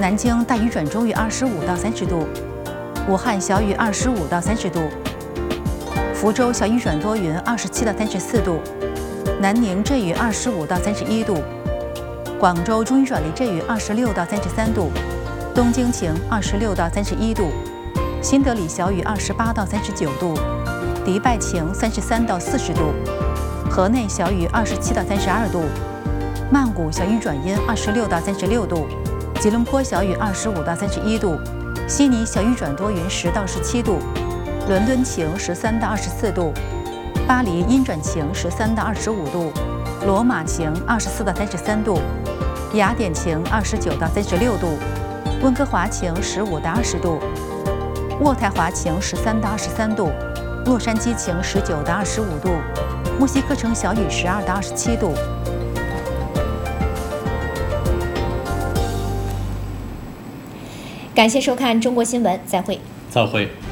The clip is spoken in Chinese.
南京大雨转中于25到30度，武汉小雨25到30度，福州小雨转多云27到34度，南宁阵雨25到31度，广州中雨转雷阵雨26到33度，东京晴26到31度，新德里小雨28到39度，迪拜晴33到40度，河内小雨27到32度，曼谷小雨转阴26到36度，吉隆坡小雨25到31度，悉尼小雨转多云10到17度，伦敦晴13到24度，巴黎阴转晴13到25度，罗马晴24到33度，雅典晴29到36度，温哥华晴15到20度，渥太华晴13到23度，洛杉矶晴19到25度，墨西哥城小雨12到27度。 感谢收看中国新闻，再会。 再会。